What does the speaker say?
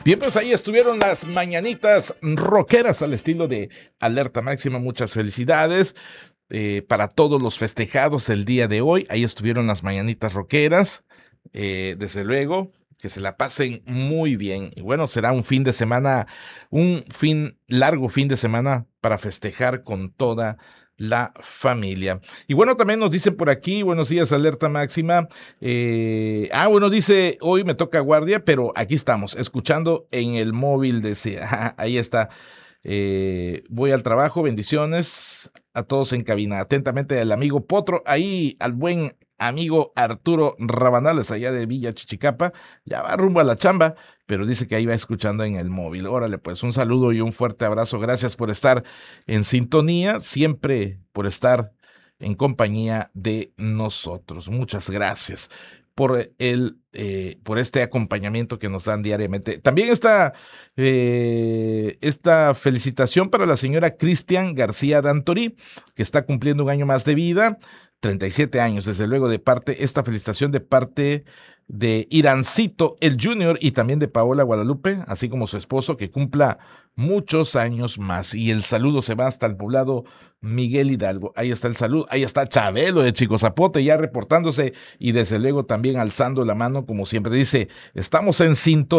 Bien, pues ahí estuvieron las mañanitas rockeras al estilo de Alerta Máxima. Muchas felicidades para todos los festejados el día de hoy. Ahí estuvieron las mañanitas rockeras. Desde luego, que se la pasen muy bien. Y bueno, será un fin de semana, largo fin de semana para festejar con toda la familia. Y bueno, también nos dicen por aquí, buenos días, Alerta Máxima. Bueno, dice, hoy me toca guardia, pero aquí estamos, escuchando en el móvil, decía, ahí está. Voy al trabajo, bendiciones a todos en cabina. Atentamente al amigo Potro, ahí al buen amigo Arturo Rabanales, allá de Villa Chichicapa, ya va rumbo a la chamba, pero dice que ahí va escuchando en el móvil. Órale, pues un saludo y un fuerte abrazo. Gracias por estar en sintonía, siempre por estar en compañía de nosotros. Muchas gracias por este acompañamiento que nos dan diariamente. También esta felicitación para la señora Cristian García Dantorí, que está cumpliendo un año más de vida, 37 años, desde luego, esta felicitación de parte de Irancito el Junior y también de Paola Guadalupe, así como su esposo, que cumpla muchos años más. Y el saludo se va hasta el poblado Miguel Hidalgo. Ahí está el saludo, ahí está Chabelo de Chico Zapote ya reportándose y desde luego también alzando la mano, como siempre dice, estamos en sintonía.